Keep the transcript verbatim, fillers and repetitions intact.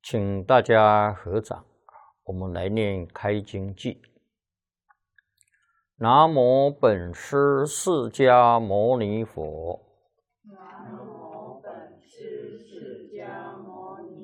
请大家合掌，我们来念开经偈。南无本师释迦牟尼佛。 南无本师释迦牟尼